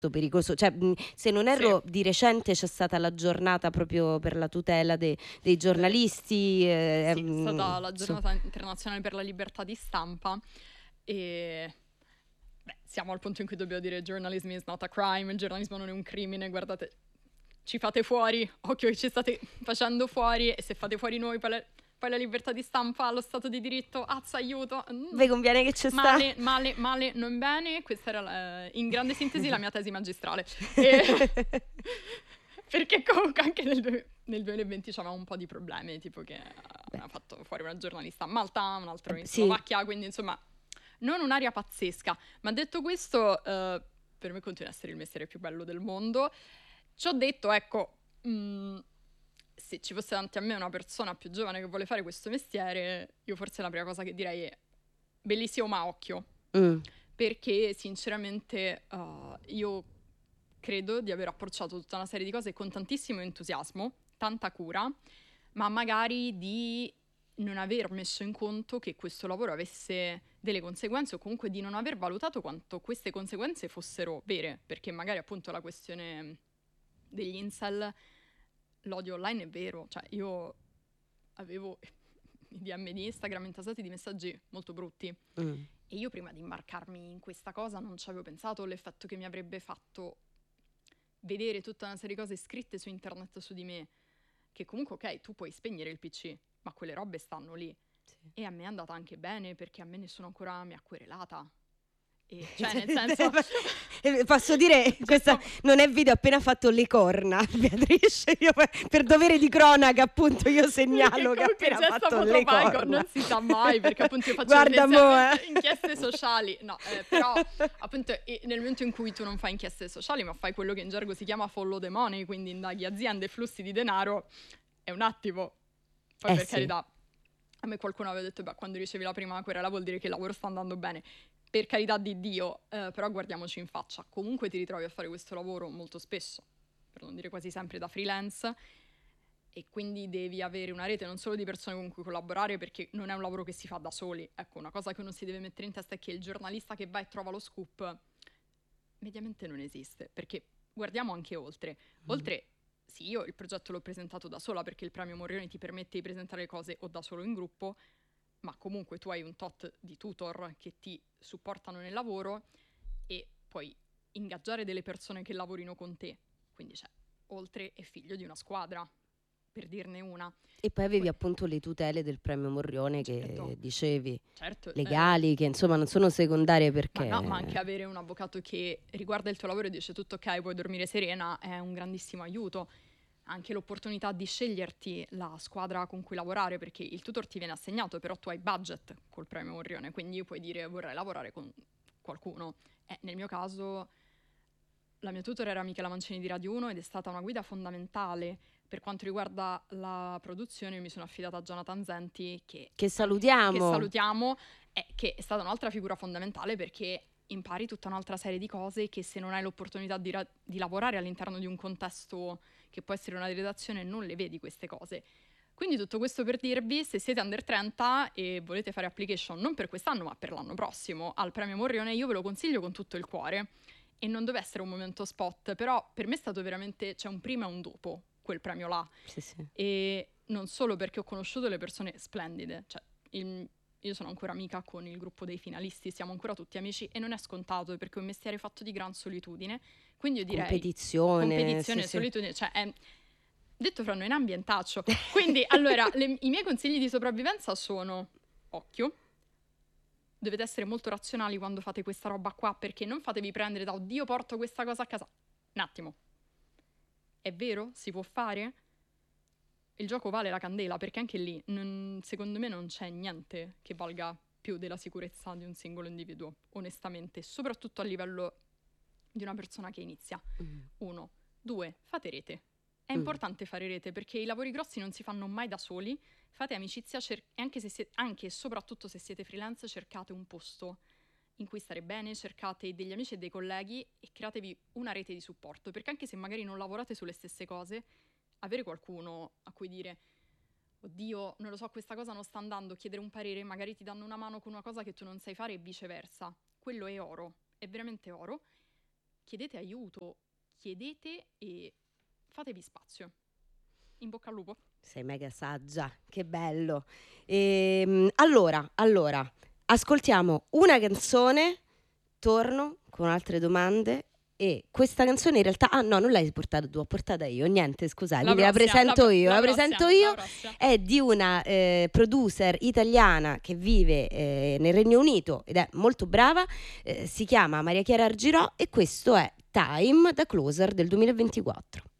pericoloso. Cioè, se non erro, di recente c'è stata la giornata proprio per la tutela dei giornalisti. Sì, è stata la insomma. giornata internazionale per la libertà di stampa e siamo al punto in cui dobbiamo dire journalism is not a crime, il giornalismo non è un crimine, guardate, ci fate fuori, occhio che ci state facendo fuori, e se fate fuori noi poi la libertà di stampa, lo stato di diritto, aiuto. Vi conviene che c'è sta? Male, non bene. Questa era in grande sintesi la mia tesi magistrale. Perché comunque anche nel 2020 c'avevamo un po' di problemi, tipo che ha fatto fuori una giornalista a Malta, un altro in Slovacchia, quindi insomma non un'aria pazzesca. Ma detto questo, per me continua a essere il mestiere più bello del mondo. Ci ho detto, ecco, se ci fosse davanti a me una persona più giovane che vuole fare questo mestiere, io forse la prima cosa che direi è bellissimo ma occhio. Perché sinceramente io credo di aver approcciato tutta una serie di cose con tantissimo entusiasmo, tanta cura, ma magari di non aver messo in conto che questo lavoro avesse delle conseguenze, o comunque di non aver valutato quanto queste conseguenze fossero vere, perché magari appunto la questione degli incel, l'odio online è vero, cioè io avevo i DM di Instagram intasati di messaggi molto brutti e io prima di imbarcarmi in questa cosa non ci avevo pensato l'effetto che mi avrebbe fatto vedere tutta una serie di cose scritte su internet su di me, che comunque ok, tu puoi spegnere il PC, ma quelle robe stanno lì. Sì. E a me è andata anche bene, perché a me nessuno ancora mi ha querelata. E, cioè, nel senso... Posso dire, questa non è video, appena fatto le corna, Beatrice, io per dovere di cronaca, appunto, io segnalo che ha appena fatto le corna. Non si sa mai, perché appunto io faccio Guarda inchieste sociali. No, però appunto nel momento in cui tu non fai inchieste sociali, ma fai quello che in gergo si chiama follow the money, quindi indaghi aziende e flussi di denaro, è un attimo. Poi per carità, a me qualcuno aveva detto, quando ricevi la prima querela vuol dire che il lavoro sta andando bene. Per carità di Dio, però guardiamoci in faccia. Comunque ti ritrovi a fare questo lavoro molto spesso, per non dire quasi sempre da freelance, e quindi devi avere una rete non solo di persone con cui collaborare, perché non è un lavoro che si fa da soli. Ecco, una cosa che uno si deve mettere in testa è che il giornalista che va e trova lo scoop mediamente non esiste, perché guardiamo anche oltre. Oltre, sì, io il progetto l'ho presentato da sola, perché il premio Morrione ti permette di presentare le cose o da solo in gruppo, ma comunque tu hai un tot di tutor che ti supportano nel lavoro e puoi ingaggiare delle persone che lavorino con te. Quindi oltre è figlio di una squadra, per dirne una. E poi avevi appunto le tutele del premio Morrione, certo, che dicevi, certo, legali, che insomma non sono secondarie, perché... Ma anche avere un avvocato che riguarda il tuo lavoro e dice tutto ok, puoi dormire serena, è un grandissimo aiuto. Anche l'opportunità di sceglierti la squadra con cui lavorare, perché il tutor ti viene assegnato, però tu hai budget col premio Morrione, quindi puoi dire vorrei lavorare con qualcuno. Nel mio caso la mia tutor era Michela Mancini di Radio 1 ed è stata una guida fondamentale per quanto riguarda la produzione. Mi sono affidata a Jonathan Zenti, che salutiamo, che è stata un'altra figura fondamentale, perché impari tutta un'altra serie di cose che se non hai l'opportunità di lavorare all'interno di un contesto che può essere una redazione non le vedi queste cose. Quindi tutto questo per dirvi, se siete under 30 e volete fare application non per quest'anno ma per l'anno prossimo al premio Morrione, io ve lo consiglio con tutto il cuore. E non deve essere un momento spot, però per me è stato veramente, c'è un prima e un dopo quel premio là. Sì. E non solo perché ho conosciuto delle persone splendide, cioè io sono ancora amica con il gruppo dei finalisti, siamo ancora tutti amici e non è scontato, perché è un mestiere fatto di gran solitudine, quindi io direi competizione, solitudine, cioè è detto fra noi un ambientaccio. Quindi allora i miei consigli di sopravvivenza sono: occhio, dovete essere molto razionali quando fate questa roba qua, perché non fatevi prendere da oddio porto questa cosa a casa. Un attimo, è vero? Si può fare? Il gioco vale la candela, perché anche lì secondo me non c'è niente che valga più della sicurezza di un singolo individuo, onestamente, soprattutto a livello di una persona che inizia. 1, 2, fate rete. È importante fare rete, perché i lavori grossi non si fanno mai da soli. Fate amicizia, e anche e soprattutto se siete freelance, cercate un posto in cui stare bene, cercate degli amici e dei colleghi e createvi una rete di supporto, perché anche se magari non lavorate sulle stesse cose, avere qualcuno a cui dire oddio, non lo so, questa cosa non sta andando, chiedere un parere, magari ti danno una mano con una cosa che tu non sai fare e viceversa. Quello è oro, è veramente oro. chiedete aiuto, chiedete e fatevi spazio. In bocca al lupo. Sei mega saggia, che bello. Allora, ascoltiamo una canzone, torno con altre domande. E questa canzone in realtà, no, non l'hai portata tu, l'ho portata io, niente, scusate, quindi la presento io. È di una producer italiana che vive nel Regno Unito ed è molto brava, si chiama Maria Chiara Argirò e questo è Time da Closer del 2024.